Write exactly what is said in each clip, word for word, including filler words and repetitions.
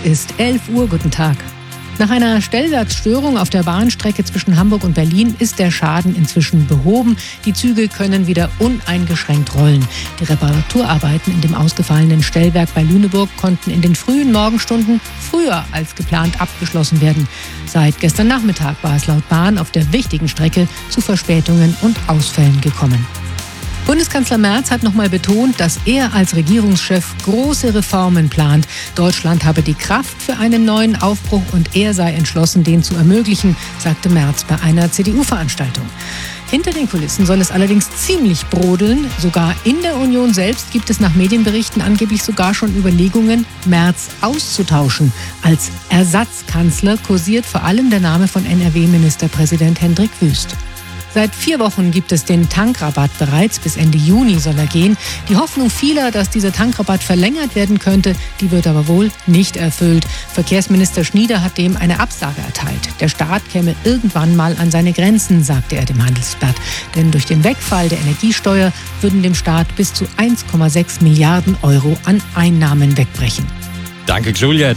ist elf Uhr. Guten Tag. Nach einer Stellwerksstörung auf der Bahnstrecke zwischen Hamburg und Berlin ist der Schaden inzwischen behoben. Die Züge können wieder uneingeschränkt rollen. Die Reparaturarbeiten in dem ausgefallenen Stellwerk bei Lüneburg konnten in den frühen Morgenstunden früher als geplant abgeschlossen werden. Seit gestern Nachmittag war es laut Bahn auf der wichtigen Strecke zu Verspätungen und Ausfällen gekommen. Bundeskanzler Merz hat nochmal betont, dass er als Regierungschef große Reformen plant. Deutschland habe die Kraft für einen neuen Aufbruch und er sei entschlossen, den zu ermöglichen, sagte Merz bei einer C D U-Veranstaltung. Hinter den Kulissen soll es allerdings ziemlich brodeln. Sogar in der Union selbst gibt es nach Medienberichten angeblich sogar schon Überlegungen, Merz auszutauschen. Als Ersatzkanzler kursiert vor allem der Name von N R W-Ministerpräsident Hendrik Wüst. Seit vier Wochen gibt es den Tankrabatt bereits. Bis Ende Juni soll er gehen. Die Hoffnung vieler, dass dieser Tankrabatt verlängert werden könnte, die wird aber wohl nicht erfüllt. Verkehrsminister Schnieder hat dem eine Absage erteilt. Der Staat käme irgendwann mal an seine Grenzen, sagte er dem Handelsblatt. Denn durch den Wegfall der Energiesteuer würden dem Staat bis zu eins Komma sechs Milliarden Euro an Einnahmen wegbrechen. Danke, Juliette.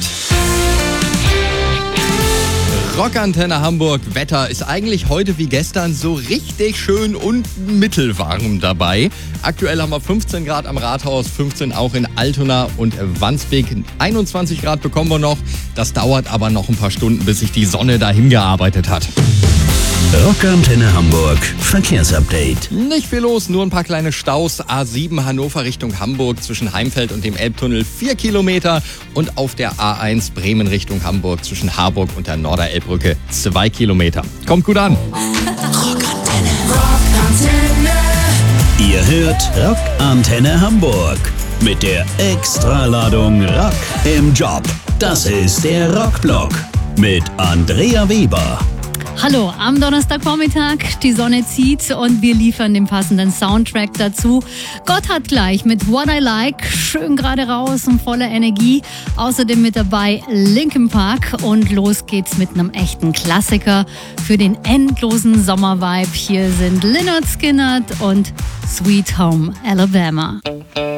Rockantenne Hamburg. Wetter ist eigentlich heute wie gestern so richtig schön und mittelwarm dabei. Aktuell haben wir fünfzehn Grad am Rathaus, fünfzehn auch in Altona und Wandsbek. einundzwanzig Grad bekommen wir noch. Das dauert aber noch ein paar Stunden, bis sich die Sonne dahin gearbeitet hat. Rockantenne Hamburg Verkehrsupdate. Nicht viel los, nur ein paar kleine Staus. A sieben Hannover Richtung Hamburg zwischen Heimfeld und dem Elbtunnel vier Kilometer. Und auf der A eins Bremen Richtung Hamburg zwischen Harburg und der Norderelbbrücke zwei Kilometer. Kommt gut an. Rockantenne. Rockantenne. Ihr hört Rockantenne Hamburg mit der Extraladung Rock im Job. Das ist der Rockblock mit Andrea Weber. Hallo, am Donnerstagvormittag, die Sonne zieht und wir liefern den passenden Soundtrack dazu. Gott hat gleich mit What I Like, schön gerade raus und voller Energie. Außerdem mit dabei Linkin Park und los geht's mit einem echten Klassiker für den endlosen Sommervibe. Hier sind Lynyrd Skynyrd und Sweet Home Alabama.